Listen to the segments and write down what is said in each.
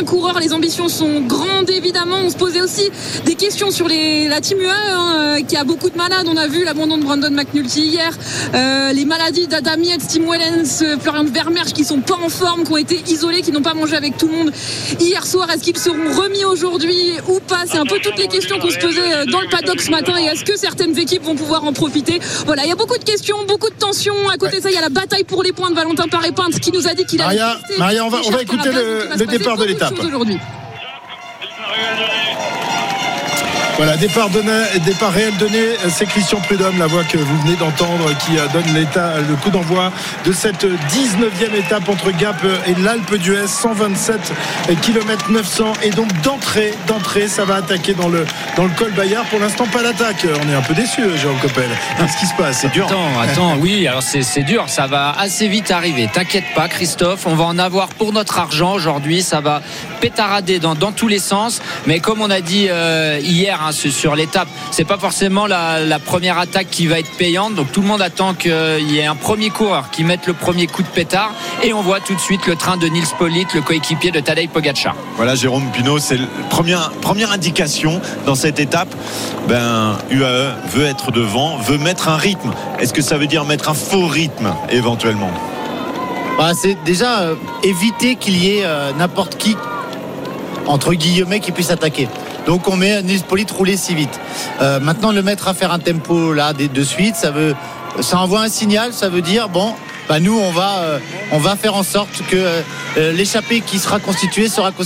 coureurs, les ambitions sont grandes évidemment. On se posait aussi des questions sur la Team UAE qui a beaucoup de malades. On a vu l'abandon de Brandon McNulty hier, les maladies d'Adam Yates, Tim Wellens, Florian Vermeersch qui sont pas en forme, qui ont été isolés, qui n'ont pas mangé avec tout le monde hier soir. Est-ce qu'ils seront remis aujourd'hui ou pas? C'est un peu toutes les questions qu'on se posait dans le paddock ce matin. Et est-ce que certaines équipes vont pouvoir en profiter? Voilà, il y a beaucoup de questions, beaucoup de tensions. À côté de ça, il y a la bataille pour les points de Valentin Paré-Peintre qui nous a dit qu'il allait Maria, on va écouter le départ de l'étape. Voilà, départ réel donné, c'est Christian Prudhomme, la voix que vous venez d'entendre, qui donne le coup d'envoi de cette 19e étape entre Gap et l'Alpe d'Huez, 127 km 900. Et donc d'entrée, ça va attaquer dans le col Bayard. Pour l'instant, pas d'attaque. On est un peu déçus, Jérôme Coppel. Qu'est-ce qui se passe? C'est dur. Attends, oui, alors c'est dur, ça va assez vite arriver. T'inquiète pas, Christophe, on va en avoir pour notre argent aujourd'hui. Ça va pétarader dans tous les sens. Mais comme on a dit hier, sur l'étape, c'est pas forcément la première attaque qui va être payante, donc tout le monde attend qu'il y ait un premier coureur qui mette le premier coup de pétard, et on voit tout de suite le train de Nils Politt, le coéquipier de Tadej Pogačar. Voilà, Jérôme Pinault, c'est la première indication dans cette étape. UAE veut être devant, veut mettre un rythme. Est-ce que ça veut dire mettre un faux rythme éventuellement? C'est déjà éviter qu'il y ait n'importe qui entre guillemets qui puisse attaquer. Donc on met Nils Politt rouler si vite. Maintenant le mettre à faire un tempo là de suite, ça envoie un signal, ça veut dire nous on va faire en sorte que l'échappée qui sera constituée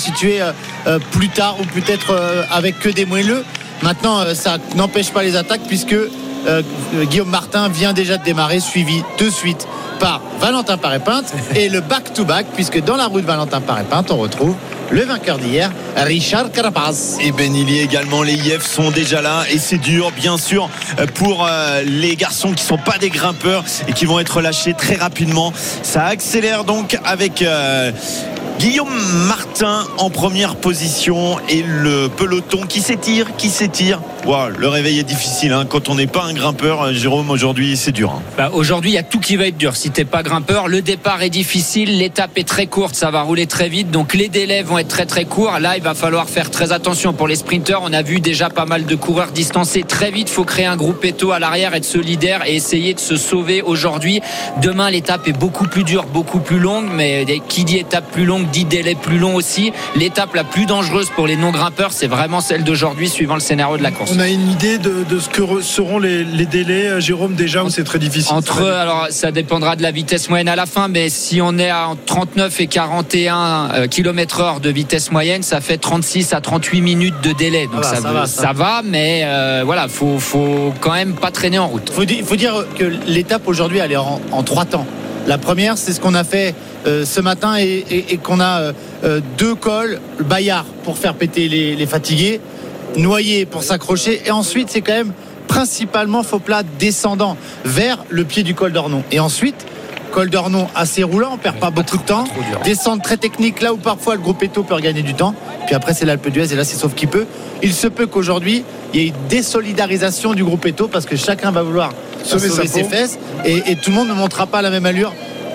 plus tard ou peut-être avec que des moelleux. Maintenant ça n'empêche pas les attaques puisque Guillaume Martin vient déjà de démarrer, suivi de suite par Valentin Paré-Peintre et le back-to-back, puisque dans la roue de Valentin Paré-Peintre on retrouve le vainqueur d'hier, Richard Carapaz. Et Ben Illy également, les IF sont déjà là et c'est dur bien sûr pour les garçons qui sont pas des grimpeurs et qui vont être lâchés très rapidement. Ça accélère donc avec Guillaume Martin en première position et le peloton qui s'étire. Wow, le réveil est difficile quand on n'est pas un grimpeur. Jérôme, aujourd'hui c'est dur. Aujourd'hui il y a tout qui va être dur si t'es pas grimpeur. Le départ est difficile, l'étape est très courte, ça va rouler très vite, donc les délais vont être très très courts. Là il va falloir faire très attention pour les sprinteurs. On a vu déjà pas mal de coureurs distancés très vite. Faut créer un gruppetto à l'arrière, être solidaire et essayer de se sauver aujourd'hui. Demain l'étape est beaucoup plus dure, beaucoup plus longue, mais qui dit étape plus longue dit délai plus long aussi. L'étape la plus dangereuse pour les non grimpeurs, c'est vraiment celle d'aujourd'hui suivant le scénario de la course. On a une idée de ce que seront les délais, Jérôme, déjà, ou c'est très difficile? Alors ça dépendra de la vitesse moyenne à la fin, mais si on est à 39 et 41 km/h de vitesse moyenne, ça fait 36 à 38 minutes de délai. Donc ça va, mais faut quand même pas traîner en route. Il faut dire que l'étape aujourd'hui elle est en 3 temps. La première, c'est ce qu'on a fait ce matin et qu'on a 2 cols, Bayard pour faire péter les fatigués, Noyer pour s'accrocher, et ensuite c'est quand même principalement faux plat descendant vers le pied du col d'Ornon. Et ensuite col d'Ornon assez roulant, on perd pas beaucoup de temps, descente très technique là où parfois le gruppetto peut gagner du temps, puis après c'est l'Alpe d'Huez et là c'est sauf qui peut. Il se peut qu'aujourd'hui il y ait une désolidarisation du gruppetto parce que chacun va vouloir sauver ses fesses et tout le monde ne montrera pas la même allure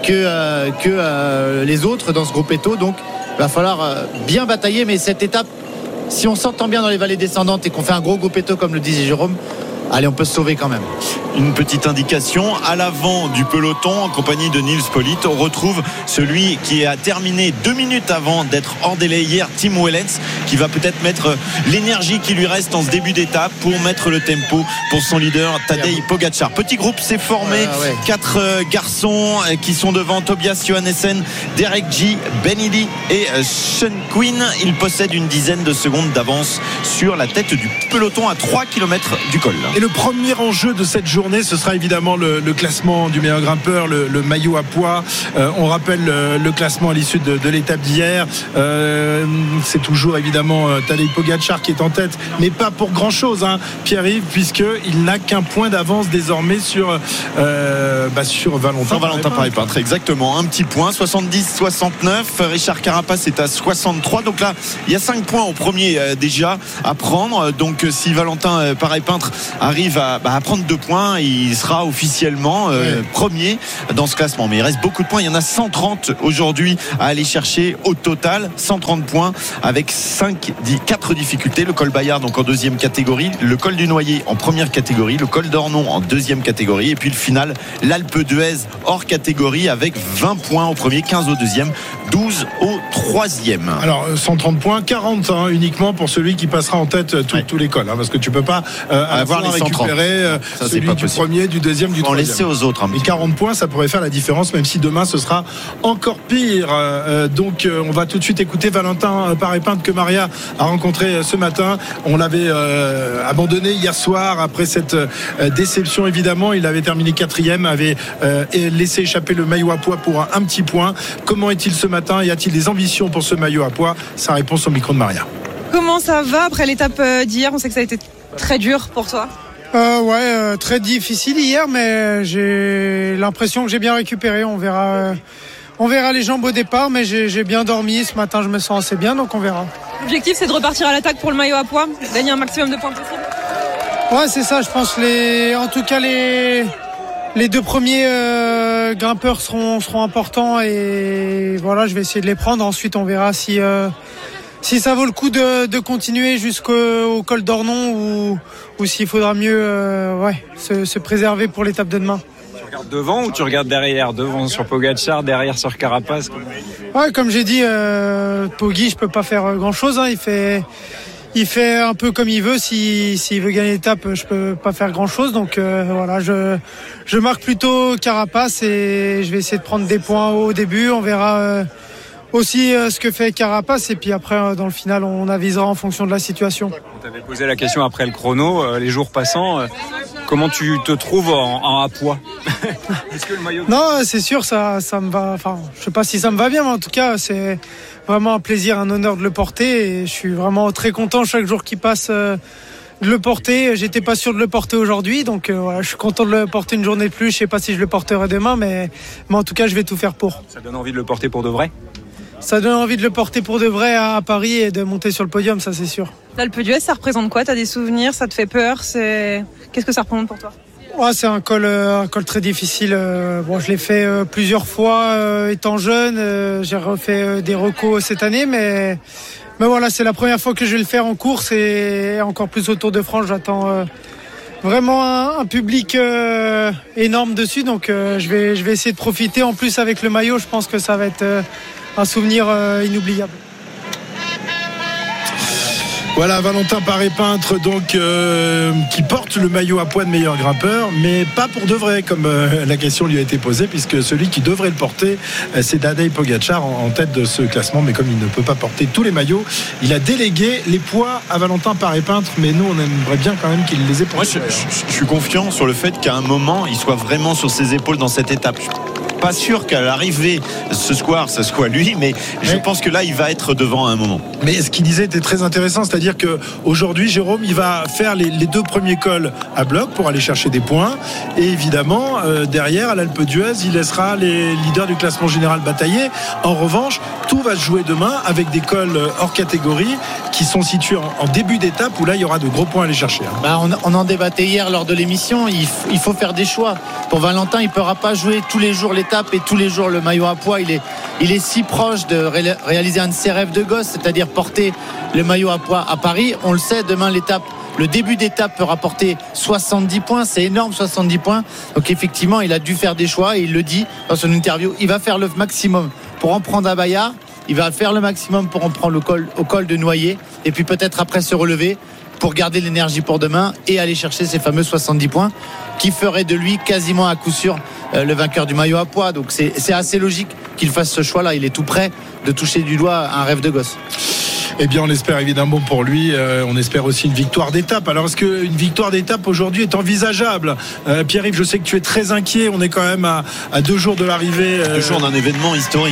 que les autres dans ce gruppetto, donc il va falloir bien batailler. Mais cette étape, si on s'entend bien dans les vallées descendantes et qu'on fait un gros gruppetto comme le disait Jérôme, allez, on peut se sauver quand même. Une petite indication à l'avant du peloton en compagnie de Nils Politt, on retrouve celui qui a terminé 2 minutes avant d'être hors délai hier, Tim Wellens, qui va peut-être mettre l'énergie qui lui reste en ce début d'étape pour mettre le tempo pour son leader Tadej Pogačar. Petit groupe s'est formé, 4 garçons qui sont devant: Tobias Johannessen, Derek G, Ben Illy et Sean Quinn. Ils possèdent une dizaine de secondes d'avance sur la tête du peloton à 3 km du col. Et le premier enjeu de cette journée, ce sera évidemment le classement du meilleur grimpeur, le maillot à poids. On rappelle le classement à l'issue de l'étape d'hier. C'est toujours évidemment Tadej Pogačar qui est en tête, mais pas pour grand chose, Pierre-Yves, puisqu'il n'a qu'un point d'avance désormais sur Valentin Paré-Peintre. Exactement, un petit point, 70-69. Richard Carapaz est à 63, donc là il y a 5 points au premier déjà à prendre. Donc si Valentin Paré-Peintre a arrive à prendre 2 points, il sera officiellement premier dans ce classement. Mais il reste beaucoup de points. Il y en a 130 aujourd'hui à aller chercher au total. 130 points avec 4 difficultés. Le col Bayard donc en deuxième catégorie, le col du Noyer en première catégorie, le col d'Ornon en deuxième catégorie, et puis le final, l'Alpe d'Huez hors catégorie avec 20 points au premier, 15 au deuxième, 12 au troisième. Alors 130 points, 40 uniquement pour celui qui passera en tête tous les cols, parce que tu peux pas avoir les récupérer celui du premier, du deuxième, du troisième. Laisser aux autres. Et 40 points, ça pourrait faire la différence, même si demain ce sera encore pire. Donc on va tout de suite écouter Valentin Paré-Peintre que Maria a rencontré ce matin. On l'avait abandonné hier soir après cette déception. Évidemment, il avait terminé 4e, avait laissé échapper le maillot à pois pour un petit point. Comment est-il ce matin? Y a-t-il des ambitions pour ce maillot à pois? Sa réponse au micro de Maria. Comment ça va après l'étape d'hier? On sait que ça a été très dur pour toi. Très difficile hier, mais j'ai l'impression que j'ai bien récupéré. On verra les jambes au départ, mais j'ai bien dormi ce matin. Je me sens assez bien, donc on verra. L'objectif, c'est de repartir à l'attaque pour le maillot à pois, gagner un maximum de points possible. Ouais, c'est ça. Je pense en tout cas les 2 premiers grimpeurs seront importants, et voilà, je vais essayer de les prendre. Ensuite, on verra si ça vaut le coup de continuer jusqu'au col d'Ornon ou s'il faudra mieux se préserver pour l'étape de demain. Tu regardes devant ou tu regardes derrière? Devant sur Pogačar, derrière sur Carapaz? Ouais, comme j'ai dit, Poggi, je peux pas faire grand chose. Il fait un peu comme il veut. S'il veut gagner l'étape, je peux pas faire grand chose. Donc voilà, je marque plutôt Carapaz et je vais essayer de prendre des points au début. On verra aussi ce que fait Carapaz, et puis après dans le final on avisera en fonction de la situation. On t'avait posé la question après le chrono, les jours passant, comment tu te trouves en à pois? Est-ce que le maillot... Non, c'est sûr, ça me va. Enfin, je sais pas si ça me va bien, mais en tout cas c'est vraiment un plaisir, un honneur de le porter, et je suis vraiment très content chaque jour qui passe de le porter. J'étais pas sûr de le porter aujourd'hui, donc voilà, je suis content de le porter une journée de plus. Je sais pas si je le porterai demain, mais en tout cas je vais tout faire pour. Ça donne envie de le porter pour de vrai? Ça donne envie de le porter pour de vrai à Paris et de monter sur le podium, ça c'est sûr. L'Alpe d'Huez, ça représente quoi? T'as des souvenirs? Ça te fait peur? Qu'est-ce que ça représente pour toi? Ouais, c'est un col très difficile. Je l'ai fait plusieurs fois étant jeune. J'ai refait des recos cette année, mais voilà, c'est la première fois que je vais le faire en course, et encore plus au Tour de France. J'attends vraiment un public énorme dessus, donc je vais essayer de profiter. En plus avec le maillot, je pense que ça va être un souvenir inoubliable. Voilà, Valentin Paré-Peintre donc qui porte le maillot à pois de meilleur grimpeur, mais pas pour de vrai, comme la question lui a été posée, puisque celui qui devrait le porter, c'est Tadej Pogačar en tête de ce classement, mais comme il ne peut pas porter tous les maillots, il a délégué les poids à Valentin Paré-Peintre, mais nous on aimerait bien quand même qu'il les ait portés. Moi je suis confiant sur le fait qu'à un moment il soit vraiment sur ses épaules dans cette étape. Pas sûr qu'à l'arrivée ce soir ce soit lui, mais je pense que là il va être devant à un moment. Mais ce qu'il disait était très intéressant, c'est-à-dire qu'aujourd'hui Jérôme, il va faire les 2 premiers cols à bloc pour aller chercher des points, et évidemment derrière à l'Alpe d'Huez il laissera les leaders du classement général batailler. En revanche, tout va se jouer demain avec des cols hors catégorie qui sont situés en début d'étape, où là il y aura de gros points à aller chercher. On en débattait hier lors de l'émission. Il faut faire des choix. Pour Valentin, il ne pourra pas jouer tous les jours l'étape et tous les jours le maillot à pois. Il est si proche de réaliser un de ses rêves de gosse, c'est-à-dire porter le maillot à pois à Paris. On le sait, demain le début d'étape peut rapporter 70 points, c'est énorme, 70 points. Donc effectivement il a dû faire des choix, et il le dit dans son interview. Il va faire le maximum pour en prendre à Bayard, il va faire le maximum pour en prendre au col de Noyer, et puis peut-être après se relever pour garder l'énergie pour demain et aller chercher ces fameux 70 points qui feraient de lui quasiment à coup sûr le vainqueur du maillot à pois. Donc c'est assez logique qu'il fasse ce choix-là. Il est tout prêt de toucher du doigt un rêve de gosse. Eh bien, on espère évidemment pour lui. On espère aussi une victoire d'étape. Alors, est-ce qu'une victoire d'étape aujourd'hui est envisageable? Pierre-Yves, je sais que tu es très inquiet. On est quand même à 2 jours de l'arrivée. 2 jours d'un événement historique.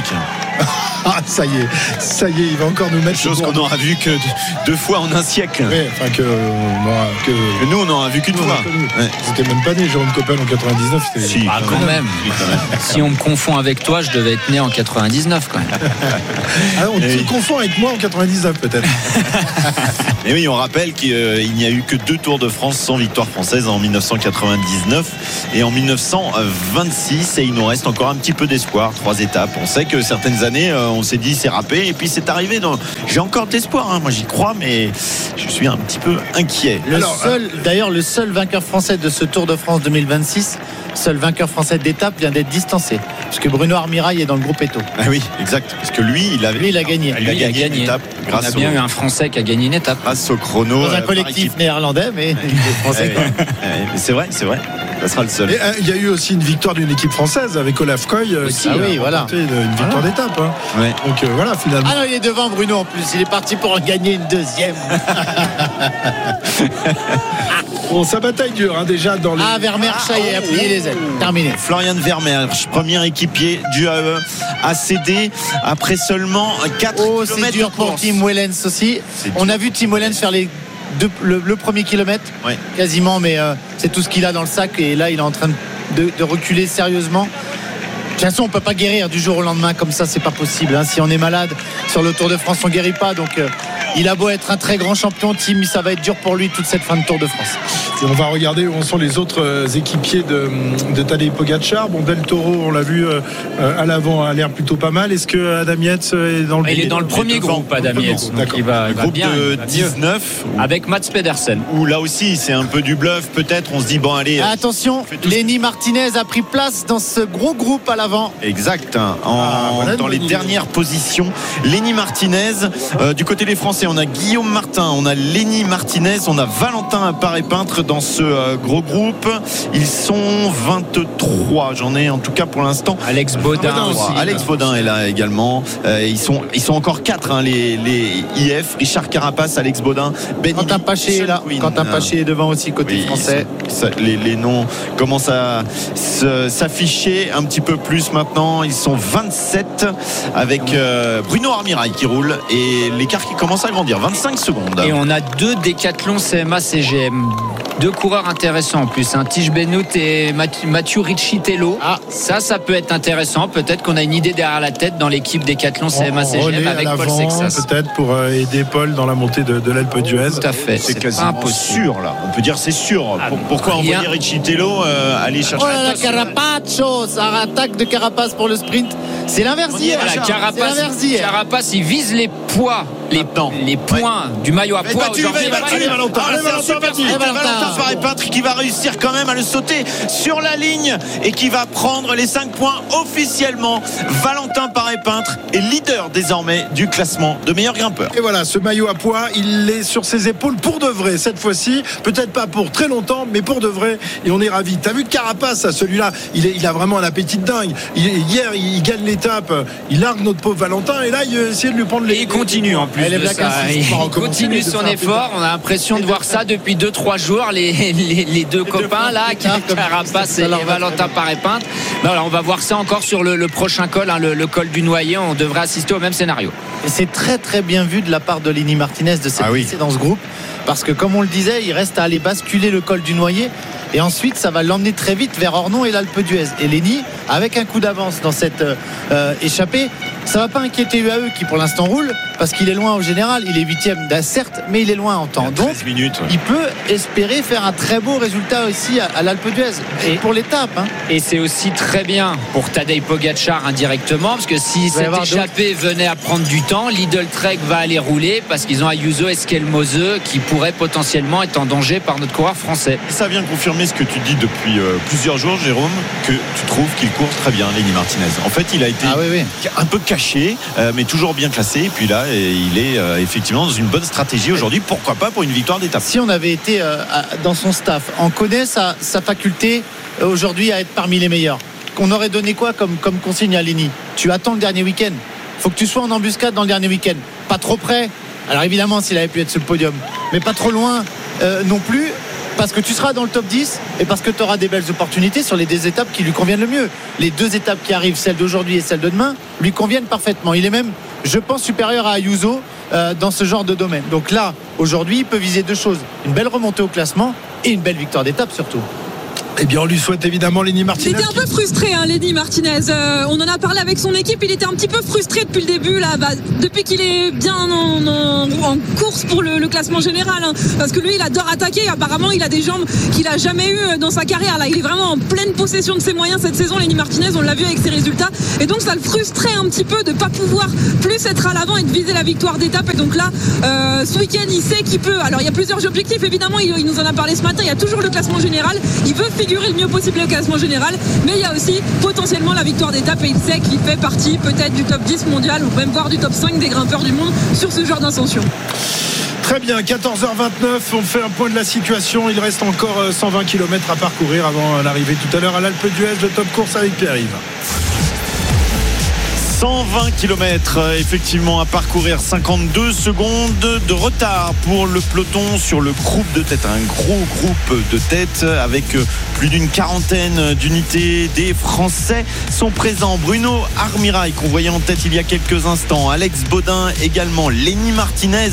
Ah, ça y est, il va encore nous mettre. Chose qu'on n'aura vu que 2 fois en un siècle. Oui, enfin que nous, on n'en a vu qu'une fois. C'était même pas né, Jérôme Coppel en 99. Si, quand même. Si on me confond avec toi, je devais être né en 99 quand même. On te confond avec moi en 99 peut-être. Et oui, on rappelle qu'il n'y a eu que 2 Tours de France sans victoire française, en 1999 et en 1926, et il nous reste encore un petit peu d'espoir. 3 étapes. On sait que certaines années, on s'est dit c'est râpé, et puis c'est arrivé. J'ai encore d'espoir, hein. Moi j'y crois, mais je suis un petit peu inquiet. D'ailleurs, le seul vainqueur français de ce Tour de France 2026, seul vainqueur français d'étape, vient d'être distancé, puisque Bruno Armirail est dans le groupe Eto. Ah oui, exact. Parce que lui, il a gagné. Il a gagné une étape. On a bien eu un Français qui a gagné une étape. Grâce au chrono. Dans un collectif néerlandais, mais français. C'est vrai. Ça sera le seul. Et il y a eu aussi une victoire d'une équipe française avec Olaf Koy qui a remporté une victoire d'étape. Hein. Ouais. Donc voilà, finalement. Ah non, il est devant Bruno en plus. Il est parti pour en gagner une deuxième. Bon, ça bataille dure déjà dans les. Vermeer, ça y est, a plié les ailes. Terminé. Florian Vermeer, premier équipier du AE, a cédé après seulement 4 km. C'est dur pour Tim Wellens aussi. On a vu Tim Wellens faire le premier kilomètre, quasiment, mais c'est tout ce qu'il a dans le sac, et là il est en train de reculer sérieusement. De toute façon, on peut pas guérir du jour au lendemain comme ça, c'est pas possible, hein. Si on est malade sur le Tour de France, on guérit pas. Donc il a beau être un très grand champion, Tim, ça va être dur pour lui toute cette fin de Tour de France. Et on va regarder où sont les autres équipiers de Tadej Pogacar. Bon, Del Toro, on l'a vu à l'avant, a l'air plutôt pas mal. Est-ce que Adam Yates est dans le Il est dans le premier groupe, Adam Yates. D'accord. Il va groupe bien, de 19 avec Mats Pedersen. Où là aussi c'est un peu du bluff, peut-être. On se dit bon, allez. Attention, Lenny Martinez a pris place dans ce gros groupe à l'avant. Exact. Dans les dernières positions, Lenny Martinez. Du côté des Français, on a Guillaume Martin, on a Lenny Martinez, on a Valentin Paré-Peintre dans ce gros groupe. Ils sont 23. J'en ai en tout cas pour l'instant. Alex Baudin aussi. Alex Baudin est là également. Ils sont encore 4, hein, les IF. Richard Carapace, Alex Baudin, Ben Quentin Paché est là. Quentin Paché est devant aussi côté français. Les noms commencent à s'afficher un petit peu plus maintenant. Ils sont 27 avec Bruno Armirail qui roule, et l'écart qui commence à grandir. 25 secondes. Et on a 2 décathlons CMA CGM. 2 coureurs intéressants en plus, hein. Tige Benoît et Mathieu Riccitello. Ça peut être intéressant. Peut-être qu'on a une idée derrière la tête dans l'équipe décathlon CMA CGM avec Paul Sexas. Peut-être pour aider Paul dans la montée de l'Alpe d'Huez. Tout à fait. C'est quasiment sûr là. On peut dire c'est sûr. Pourquoi envoyer Riccitello aller chercher? Oh là là, Carapacho, ça attaque de Carapace pour le sprint. C'est l'inverse d'hier. Carapace, il vise les poids, les points du maillot à poids aujourd'hui. Valentin Paré-Peintre qui va réussir quand même à le sauter sur la ligne et qui va prendre les 5 points officiellement. Valentin Paré-Peintre est leader désormais du classement de meilleur grimpeur. Et voilà, ce maillot à poids, il est sur ses épaules pour de vrai cette fois-ci. Peut-être pas pour très longtemps, mais pour de vrai. Et on est ravis. T'as vu Carapace, celui-là, il a vraiment un appétit de dingue. Hier, il gagne l'étape, il largue notre pauvre Valentin, et là, il essaie de lui prendre les. Et il continue en plus. Il continue son effort. On a l'impression de voir ça depuis 2-3 jours. Les deux copains là, Carapace et Valentin Paré-Peintre. On va voir ça encore sur le prochain col, hein, le col du Noyer. On devrait assister au même scénario. Et c'est très très bien vu de la part de Lenny Martinez de s'être dans ce groupe, parce que comme on le disait, il reste à aller basculer le col du Noyer, et ensuite ça va l'emmener très vite vers Ornon et l'Alpe d'Huez. Et Lenny, avec un coup d'avance dans cette échappée, ça va pas inquiéter UAE qui pour l'instant roule, parce qu'il est loin au général. Il est 8e, certes, mais il est loin en temps. Donc il peut espérer faire un très beau résultat aussi à l'Alpe d'Huez pour l'étape, hein. Et c'est aussi très bien pour Tadej Pogacar indirectement, parce que si cette échappée venait à prendre du temps, Lidl Trek va aller rouler, parce qu'ils ont Ayuso Esquelmose qui pourrait potentiellement être en danger par notre coureur français. Ça vient confirmer ce que tu dis depuis plusieurs jours, Jérôme, que tu trouves qu'il court très bien, Lenny Martinez. En fait, il a été un peu caché, mais toujours bien classé. Et puis là, il est effectivement dans une bonne stratégie aujourd'hui. Pourquoi pas pour une victoire d'étape? Si on avait été dans son staff, on connaît sa faculté aujourd'hui à être parmi les meilleurs. On aurait donné quoi comme consigne à Lenny? Tu attends le dernier week-end. Faut que tu sois en embuscade dans le dernier week-end. Pas trop près. Alors évidemment, s'il avait pu être sur le podium, mais pas trop loin non plus, parce que tu seras dans le top 10 et parce que tu auras des belles opportunités sur les 2 étapes qui lui conviennent le mieux. Les 2 étapes qui arrivent, celle d'aujourd'hui et celle de demain, lui conviennent parfaitement. Il est même, je pense, supérieur à Ayuso dans ce genre de domaine. Donc là, aujourd'hui, il peut viser 2 choses: une belle remontée au classement et une belle victoire d'étape surtout. Eh bien, on lui souhaite évidemment Lenny Martinez. Il était un peu frustré, Lenny Martinez. On en a parlé avec son équipe. Il était un petit peu frustré depuis le début, là, depuis qu'il est bien en course pour le classement général. Parce que lui, il adore attaquer. Apparemment, il a des jambes qu'il a jamais eues dans sa carrière. Là, il est vraiment en pleine possession de ses moyens cette saison, Lenny Martinez. On l'a vu avec ses résultats. Et donc, ça le frustrait un petit peu de pas pouvoir plus être à l'avant et de viser la victoire d'étape. Et donc là, ce week-end, il sait qu'il peut. Alors, il y a plusieurs objectifs. Évidemment, il nous en a parlé ce matin. Il y a toujours le classement général. Il veut figurer le mieux possible au classement général, mais il y a aussi potentiellement la victoire d'étape et il sait qu'il fait partie peut-être du top 10 mondial ou même voire du top 5 des grimpeurs du monde sur ce genre d'ascension. Très bien, 14h29, on fait un point de la situation. Il reste encore 120 km à parcourir avant l'arrivée tout à l'heure à l'Alpe d'Huez de Top Course avec Pierre-Yves. 120 km effectivement à parcourir, 52 secondes de retard pour le peloton sur le groupe de tête, un gros groupe de tête avec plus d'une quarantaine d'unités. Des Français sont présents: Bruno Armirail qu'on voyait en tête il y a quelques instants, Alex Baudin également, Lenny Martinez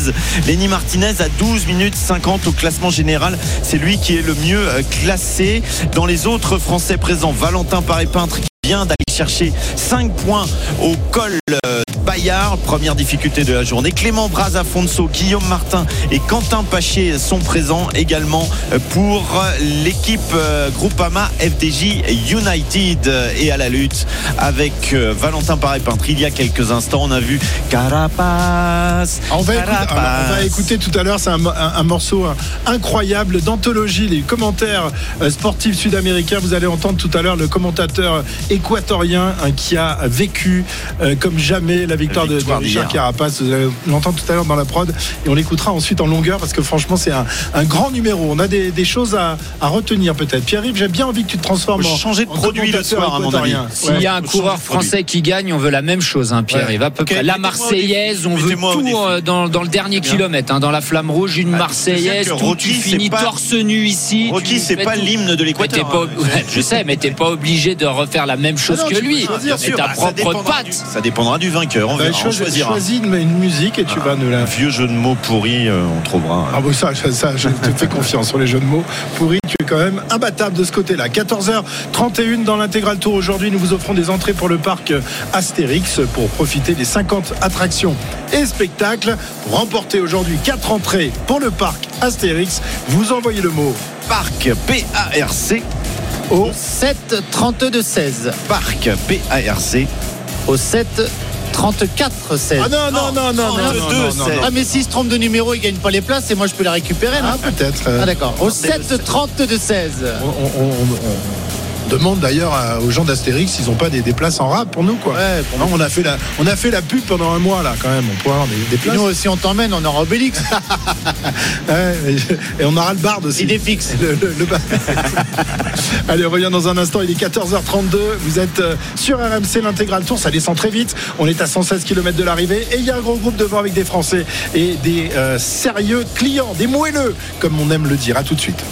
à 12 minutes 50 au classement général, c'est lui qui est le mieux classé. Dans les autres Français présents, Valentin Paré-Peintre vient d'aller chercher 5 points au col Bayard, première difficulté de la journée. Clément Braz-Afonso, Guillaume Martin et Quentin Paché sont présents également pour l'équipe Groupama FDJ United. Et à la lutte avec Valentin Paré-Peintre, il y a quelques instants on a vu Carapace. On va écouter tout à l'heure, c'est un morceau incroyable d'anthologie, les commentaires sportifs sud-américains. Vous allez entendre tout à l'heure le commentateur équatorien qui a vécu comme jamais la victoire de Richard Carapace. Vous allez l'entendre tout à l'heure dans la prod et on l'écoutera ensuite en longueur parce que franchement c'est un grand numéro. On a des choses à retenir peut-être. Pierre-Yves, j'ai bien envie que tu te transformes en changer de produit le soir à mon avis. S'il y a un coureur français qui gagne, on veut la même chose, Pierre-Yves. À peu près. La Marseillaise, on veut tout dans le dernier kilomètre, dans la flamme rouge, une Marseillaise, tout qui finit torse nu ici. Rocky, c'est pas l'hymne de l'Équateur. Je sais, mais t'es pas obligé de refaire la même chose que lui. Et ta propre patte. Ça dépendra du vainqueur. On choisis une musique et tu vas nous la. Un vieux jeu de mots pourri, on trouvera. Ah bon, ça, je te fais confiance sur les jeux de mots pourris. Tu es quand même imbattable de ce côté-là. 14h31 dans l'intégral tour. Aujourd'hui, nous vous offrons des entrées pour le parc Astérix pour profiter des 50 attractions et spectacles. Pour remporter aujourd'hui 4 entrées pour le parc Astérix, vous envoyez le mot parc PARC au 7 32 16. Parc PARC au 7 34 16. Ah non. Ah mais s'il se trompe de numéro, il gagne pas les places et moi je peux les récupérer. Ah peut-être. Ah d'accord. Au 7 32 16. On demande d'ailleurs aux gens d'Astérix s'ils n'ont pas des places en rap pour nous quoi. Ouais, non, on a fait la pub pendant un mois là quand même. On pourrait avoir des places. Nous aussi on t'emmène, on aura Obélix. Et on aura le Bard aussi. Il est fixe. Le Bard. Allez, on revient dans un instant. Il est 14h32. Vous êtes sur RMC, l'intégral tour. Ça descend très vite. On est à 116 km de l'arrivée. Et il y a un gros groupe devant avec des Français et des sérieux clients, des moelleux, comme on aime le dire. À tout de suite.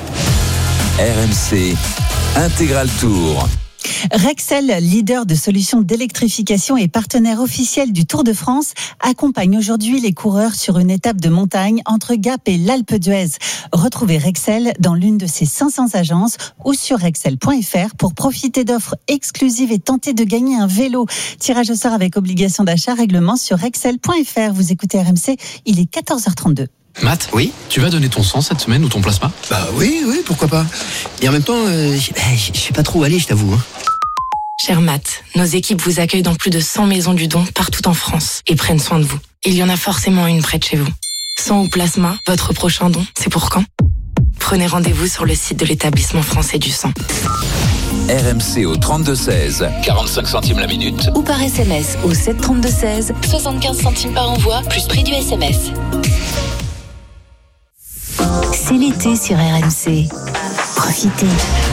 RMC Intégral Tour. Rexel, leader de solutions d'électrification et partenaire officiel du Tour de France, accompagne aujourd'hui les coureurs sur une étape de montagne entre Gap et l'Alpe d'Huez. Retrouvez Rexel dans l'une de ses 500 agences ou sur rexel.fr pour profiter d'offres exclusives et tenter de gagner un vélo. Tirage au sort avec obligation d'achat, règlement sur rexel.fr. Vous écoutez RMC, il est 14h32. Matt, oui, tu vas donner ton sang cette semaine ou ton plasma ? Bah oui, pourquoi pas. Et en même temps, je sais pas trop où aller, je t'avoue. Cher Matt, nos équipes vous accueillent dans plus de 100 maisons du don partout en France et prennent soin de vous. Il y en a forcément une près de chez vous. Sang ou plasma, votre prochain don, c'est pour quand ? Prenez rendez-vous sur le site de l'établissement français du sang. RMC au 32-16, 45 centimes la minute. Ou par SMS au 732-16, 75 centimes par envoi, plus prix du SMS. C'est l'été sur RMC. Profitez.